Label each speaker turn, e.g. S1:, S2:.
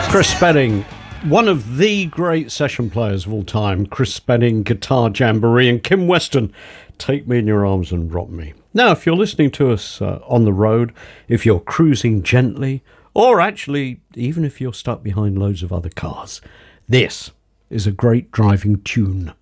S1: Chris Spedding, one of the great session players of all time. Chris Spedding, Guitar Jamboree, and Kim Weston, Take Me in Your Arms and Rock Me. Now, if you're listening to us on the road, if you're cruising gently, or actually, even if you're stuck behind loads of other cars, this is a great driving tune.